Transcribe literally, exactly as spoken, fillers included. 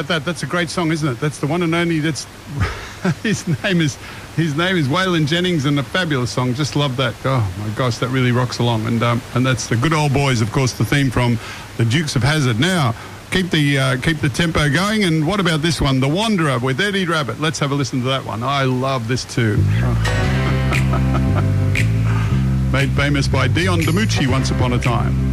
about that? That's a great song, isn't it? That's the one and only. That's his name is his name is Waylon Jennings, and a fabulous song. Just love that. Oh my gosh, that really rocks along. And um, and that's the Good Old Boys, of course, the theme from the Dukes of Hazzard. Now, keep the uh, keep the tempo going. And what about this one, The Wanderer with Eddie Rabbitt? Let's have a listen to that one. I love this too. Oh. Made famous by Dion DiMucci once upon a time.